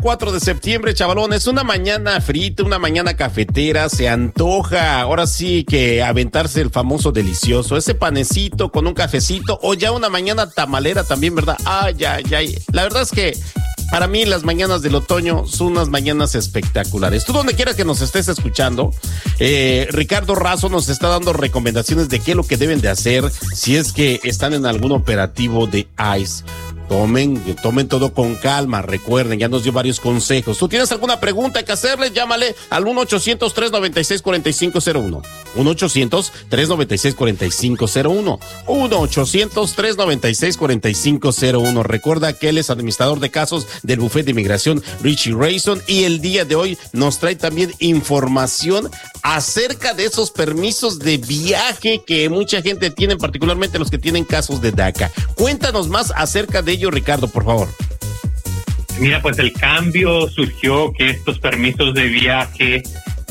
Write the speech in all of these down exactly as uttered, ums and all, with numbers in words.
cuatro de septiembre, chavalones, una mañana frita, una mañana cafetera, se antoja, ahora sí que aventarse el famoso delicioso, ese panecito con un cafecito, o ya una mañana tamalera también, ¿verdad? Ay, ay, ay, la verdad es que para mí las mañanas del otoño son unas mañanas espectaculares. Tú donde quiera que nos estés escuchando, eh, Ricardo Razo nos está dando recomendaciones de qué es lo que deben de hacer si es que están en algún operativo de ICE. Tomen, tomen todo con calma, recuerden, ya nos dio varios consejos. ¿Tú tienes alguna pregunta que hacerle? Llámale al uno ochocientos, tres noventa y seis, cuarenta y cinco cero uno. uno ochocientos, tres noventa y seis, cuarenta y cinco cero uno. uno ochocientos, tres noventa y seis, cuarenta y cinco cero uno. Recuerda que él es administrador de casos del Bufete de Inmigración Richie Rayson y el día de hoy nos trae también información acerca de esos permisos de viaje que mucha gente tiene, particularmente los que tienen casos de DACA. Cuéntanos más acerca de ello, Ricardo, por favor. Mira, pues el cambio surgió que estos permisos de viaje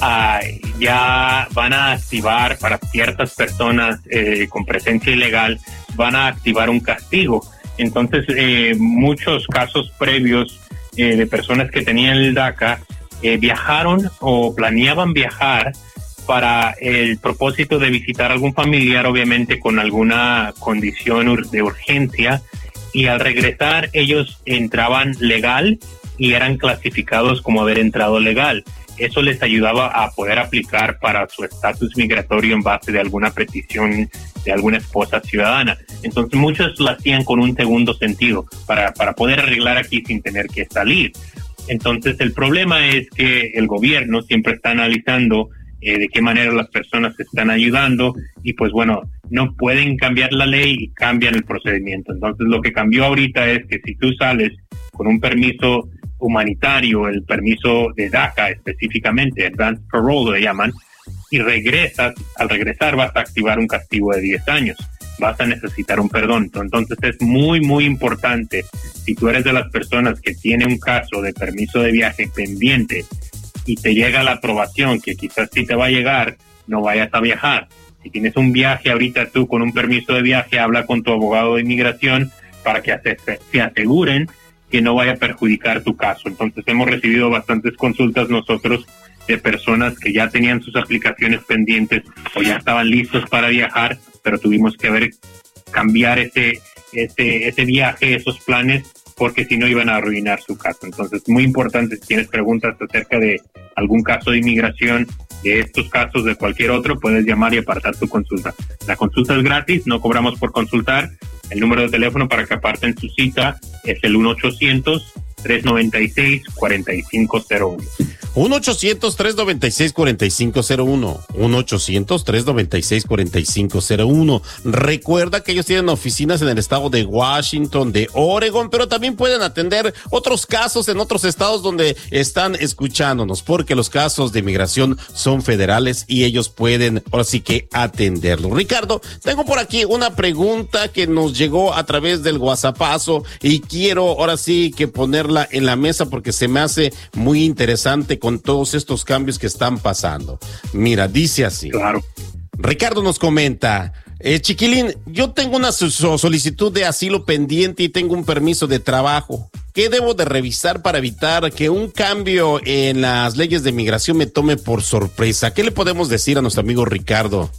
uh, ya van a activar para ciertas personas eh, con presencia ilegal, van a activar un castigo. Entonces, eh, muchos casos previos eh, de personas que tenían el DACA eh, viajaron o planeaban viajar para el propósito de visitar a algún familiar, obviamente con alguna condición ur- de urgencia, y al regresar ellos entraban legal y eran clasificados como haber entrado legal. Eso les ayudaba a poder aplicar para su estatus migratorio en base de alguna petición de alguna esposa ciudadana. Entonces muchos lo hacían con un segundo sentido, para, para poder arreglar aquí sin tener que salir. Entonces el problema es que el gobierno siempre está analizando eh, de qué manera las personas se están ayudando y pues bueno, no pueden cambiar la ley y cambian el procedimiento. Entonces lo que cambió ahorita es que si tú sales con un permiso humanitario, el permiso de DACA específicamente, Advanced Parole le llaman, y regresas, al regresar vas a activar un castigo de diez años. Vas a necesitar un perdón. Entonces es muy, muy importante, si tú eres de las personas que tiene un caso de permiso de viaje pendiente y te llega la aprobación, que quizás sí te va a llegar, no vayas a viajar. Si tienes un viaje ahorita tú con un permiso de viaje, habla con tu abogado de inmigración para que se aseguren que no vaya a perjudicar tu caso. Entonces hemos recibido bastantes consultas nosotros de personas que ya tenían sus aplicaciones pendientes o ya estaban listos para viajar, pero tuvimos que ver cambiar ese, ese, ese viaje, esos planes, porque si no iban a arruinar su caso. Entonces, muy importante, si tienes preguntas acerca de algún caso de inmigración, de estos casos, de cualquier otro, puedes llamar y apartar tu consulta. La consulta es gratis, no cobramos por consultar. El número de teléfono para que aparten su cita es el uno ochocientos, tres noventa y seis, cuarenta y cinco cero uno. uno ochocientos, tres noventa y seis, cuarenta y cinco cero uno. uno ochocientos, tres noventa y seis, cuarenta y cinco cero uno. Recuerda que ellos tienen oficinas en el estado de Washington, de Oregon, pero también pueden atender otros casos en otros estados donde están escuchándonos, porque los casos de inmigración son federales y ellos pueden, ahora sí que atenderlo. Ricardo, tengo por aquí una pregunta que nos llegó a través del WhatsAppazo y quiero ahora sí que ponerla en la mesa porque se me hace muy interesante con todos estos cambios que están pasando. Mira, dice así. Claro. Ricardo nos comenta, eh, Chiquilín, yo tengo una so- solicitud de asilo pendiente y tengo un permiso de trabajo. ¿Qué debo de revisar para evitar que un cambio en las leyes de migración me tome por sorpresa? ¿Qué le podemos decir a nuestro amigo Ricardo?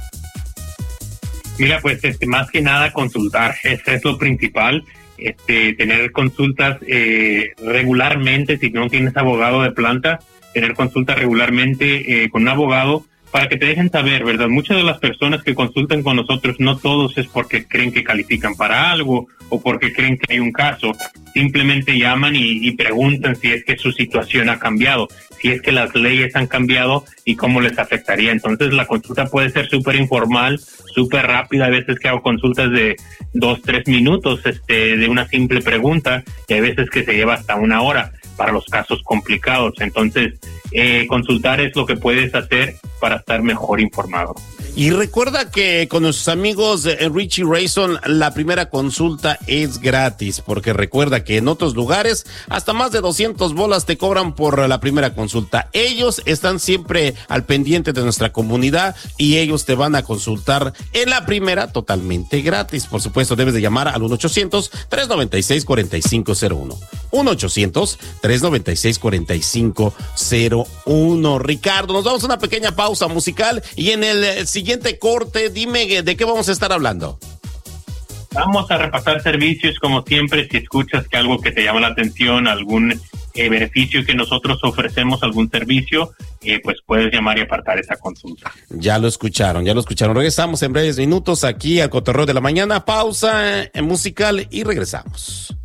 Mira, pues este, más que nada consultar, eso es lo principal. Este, tener consultas eh, regularmente, si no tienes abogado de planta, tener consultas regularmente eh, con un abogado para que te dejen saber, ¿verdad? Muchas de las personas que consultan con nosotros, no todos es porque creen que califican para algo o porque creen que hay un caso, simplemente llaman y, y preguntan si es que su situación ha cambiado, si es que las leyes han cambiado y cómo les afectaría. Entonces la consulta puede ser súper informal, súper rápida. A veces que hago consultas de dos, tres minutos este, de una simple pregunta, y hay veces que se lleva hasta una hora para los casos complicados. Entonces, eh, consultar es lo que puedes hacer para estar mejor informado. Y recuerda que con nuestros amigos de Richie Rayson la primera consulta es gratis, porque recuerda que en otros lugares hasta más de doscientas bolas te cobran por la primera consulta. Ellos están siempre al pendiente de nuestra comunidad y ellos te van a consultar en la primera totalmente gratis. Por supuesto, debes de llamar al uno ochocientos, tres noventa y seis, cuarenta y cinco cero uno. uno ochocientos, tres noventa y seis, cuarenta y cinco cero uno. Ricardo, nos vamos a una pequeña pausa musical y en el siguiente corte, dime de qué vamos a estar hablando. Vamos a repasar servicios como siempre. Si escuchas que algo que te llama la atención, algún eh, beneficio que nosotros ofrecemos, algún servicio, eh, pues puedes llamar y apartar esa consulta. Ya lo escucharon, ya lo escucharon. Regresamos en breves minutos aquí al Cotorreo de la Mañana. Pausa eh, musical y regresamos.